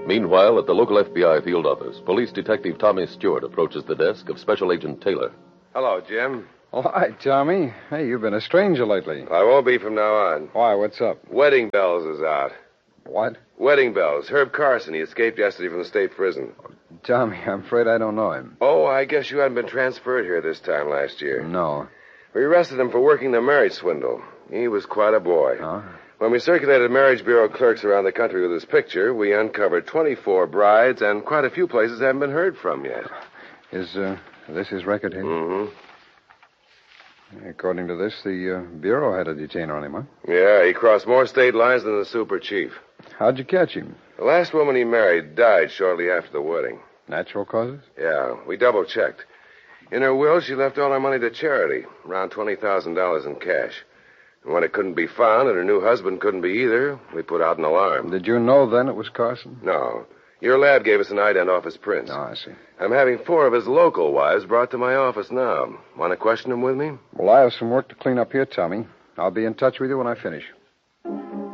Meanwhile, at the local FBI field office, Police Detective Tommy Stewart approaches the desk of Special Agent Taylor. Hello, Jim. Oh, hi, Tommy. Hey, you've been a stranger lately. I won't be from now on. Why, what's up? Wedding Bells is out. What? Wedding Bells. Herb Carson. He escaped yesterday from the state prison. Tommy, I'm afraid I don't know him. Oh, I guess you hadn't been transferred here this time last year. No. We arrested him for working the marriage swindle. He was quite a boy. Oh? When we circulated marriage bureau clerks around the country with his picture, we uncovered 24 brides, and quite a few places haven't been heard from yet. Is this his record here? Mm-hmm. According to this, the Bureau had a detainer on him, huh? Yeah, he crossed more state lines than the super chief. How'd you catch him? The last woman he married died shortly after the wedding. Natural causes? Yeah, we double-checked. In her will, she left all her money to charity, around $20,000 in cash. And when it couldn't be found and her new husband couldn't be either, we put out an alarm. Did you know then it was Carson? No. Your lab gave us an ident off his prints. Oh, I see. I'm having 4 of his local wives brought to my office now. Want to question them with me? Well, I have some work to clean up here, Tommy. I'll be in touch with you when I finish.